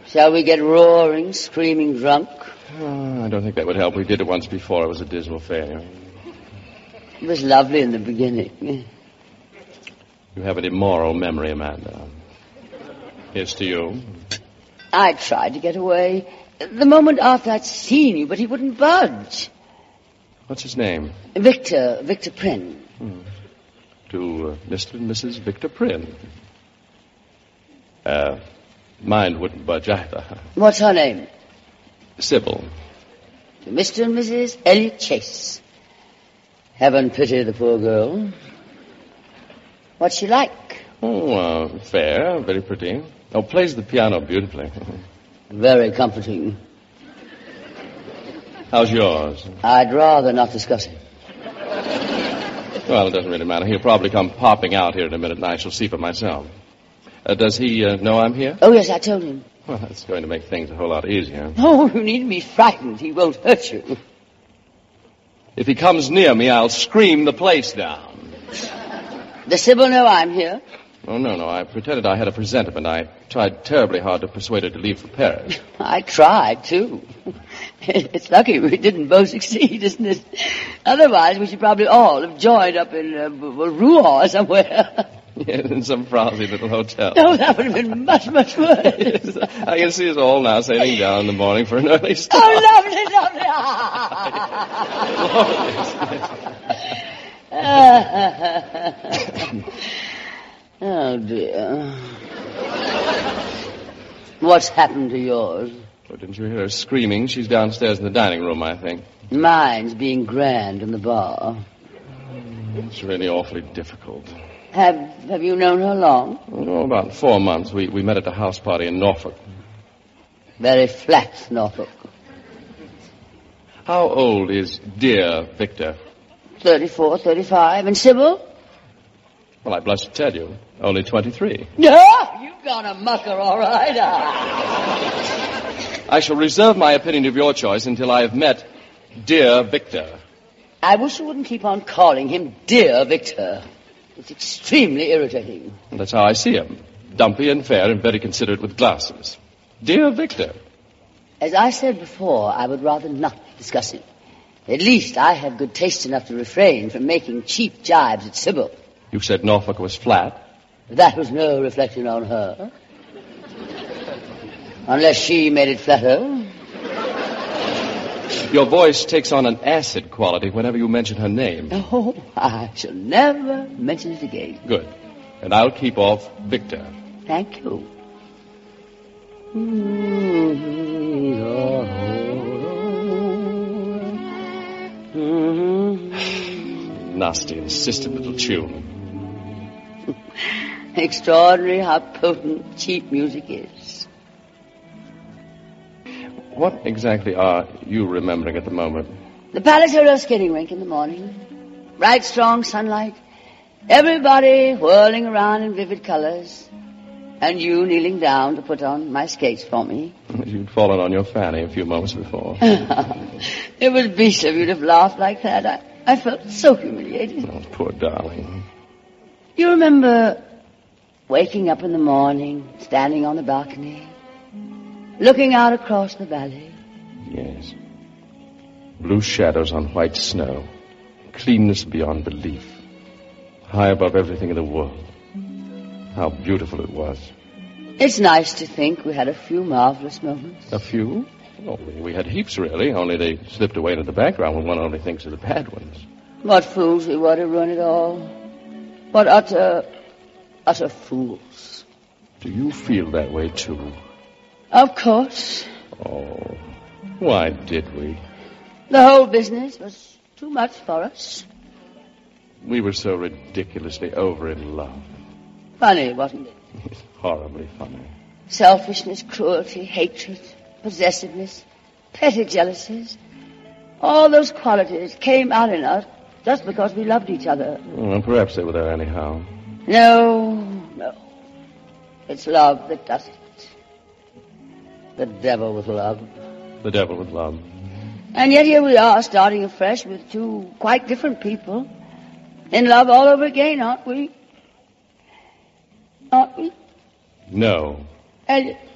Shall we get roaring, screaming drunk? I don't think that would help. We did it once before. It was a dismal failure. It was lovely in the beginning. You have an immoral memory, Amanda. Here's to you. I tried to get away the moment after I'd seen you, but he wouldn't budge. What's his name? Victor Prynne. To Mr. and Mrs. Victor Prynne. Mine wouldn't budge either. What's her name? Sybil. To Mr. and Mrs. Elliot Chase. Heaven pity the poor girl. What's she like? Fair, very pretty. Plays the piano beautifully. Very comforting. How's yours? I'd rather not discuss it. Well, it doesn't really matter. He'll probably come popping out here in a minute, and I shall see for myself. Does he know I'm here? Oh, yes, I told him. Well, that's going to make things a whole lot easier. Oh, you needn't be frightened. He won't hurt you. If he comes near me, I'll scream the place down. Does Sybil know I'm here? Oh, no. I pretended I had a presentiment. I tried terribly hard to persuade her to leave for Paris. I tried, too. It's lucky we didn't both succeed, isn't it? Otherwise, we should probably all have joined up in Rouen somewhere. Yes, in some frowsy little hotel. Oh, that would have been much, much worse. Yes, I can see us all now sailing down in the morning for an early start. Oh, lovely. Oh, dear. What's happened to yours? Oh, didn't you hear her screaming? She's downstairs in the dining room, I think. Mine's being grand in the bar. It's really awfully difficult. Have you known her long? Oh, about 4 months. We met at a house party in Norfolk. Very flat, Norfolk. How old is dear Victor? 34, 35. And Sybil? Well, I blush to tell you, only 23. No, you've gone amok her, all right. I shall reserve my opinion of your choice until I have met dear Victor. I wish you wouldn't keep on calling him dear Victor. It's extremely irritating. And that's how I see him. Dumpy and fair and very considerate with glasses. Dear Victor. As I said before, I would rather not discuss it. At least I have good taste enough to refrain from making cheap jibes at Sybil. You said Norfolk was flat. That was no reflection on her. Unless she made it flatter. Your voice takes on an acid quality whenever you mention her name. Oh, I shall never mention it again. Good. And I'll keep off Victor. Thank you. Nasty, insistent little tune. Extraordinary how potent cheap music is. What exactly are you remembering at the moment? The Palace Roller skating rink in the morning. Bright, strong sunlight. Everybody whirling around in vivid colors. And you kneeling down to put on my skates for me. You'd fallen on your fanny a few moments before. It was beastly of you to have laughed like that. I felt so humiliated. Oh, poor darling. You remember waking up in the morning, standing on the balcony, looking out across the valley? Yes. Blue shadows on white snow. Cleanness beyond belief. High above everything in the world. How beautiful it was. It's nice to think we had a few marvelous moments. A few? Oh, we had heaps, really, only they slipped away into the background when one only thinks of the bad ones. What fools we were to ruin it all. What utter fools. Do you feel that way, too? Of course. Oh, why did we? The whole business was too much for us. We were so ridiculously over in love. Funny, wasn't it? Horribly funny. Selfishness, cruelty, hatred, possessiveness, petty jealousies. All those qualities came out in us just because we loved each other. Well, perhaps they were there anyhow. No. It's love that does it. The devil with love. The devil with love. And yet here we are, starting afresh with two quite different people. In love all over again, aren't we? Aren't we? No. Elliot.